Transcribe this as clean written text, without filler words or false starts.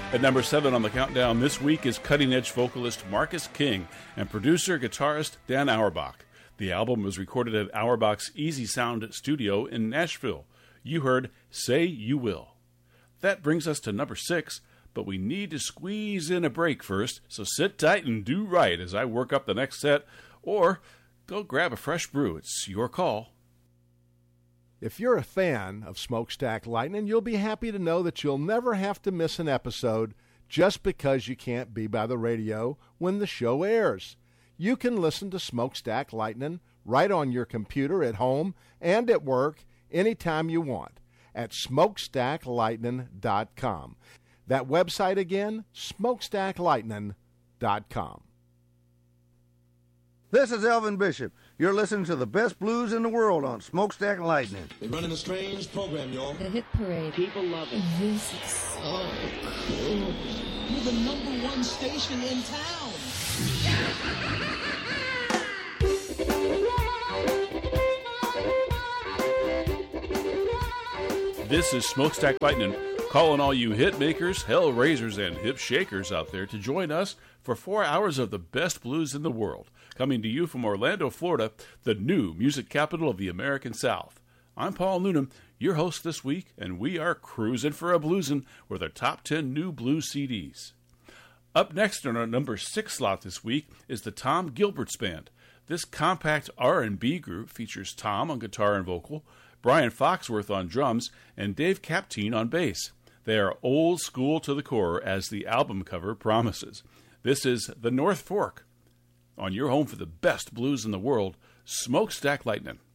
At number 7 on the countdown this week is cutting-edge vocalist Marcus King and producer-guitarist Dan Auerbach. The album was recorded at Auerbach's Easy Sound Studio in Nashville. You heard Say You Will. That brings us to number 6, but we need to squeeze in a break first, so sit tight and do right as I work up the next set, or go grab a fresh brew. It's your call. If you're a fan of Smokestack Lightning, you'll be happy to know that you'll never have to miss an episode just because you can't be by the radio when the show airs. You can listen to Smokestack Lightning right on your computer at home and at work anytime you want at smokestacklightning.com. That website again, smokestacklightning.com. This is Elvin Bishop. You're listening to the best blues in the world on Smokestack Lightning. They're running a strange program, y'all. The Hit Parade. People love it. This is so cool. You're the #1 station in town. This is Smokestack Lightning, calling all you hit makers, hell raisers, and hip shakers out there to join us for 4 hours of the best blues in the world. Coming to you from Orlando, Florida, the new music capital of the American South. I'm Paul Noonan, your host this week, and we are cruising for a bluesin' with our top 10 new blues CDs. Up next on our number 6 slot this week is the Tom Gilbert's Band. This compact R&B group features Tom on guitar and vocal, Brian Foxworth on drums, and Dave Capteen on bass. They are old school to the core, as the album cover promises. This is The North Fork, on your home for the best blues in the world, Smokestack Lightning.